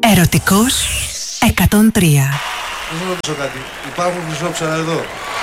Ερωτικός 103. Θα σας ρωτήσω κάτι. Υπάρχουν χρυσόψαρα εδώ?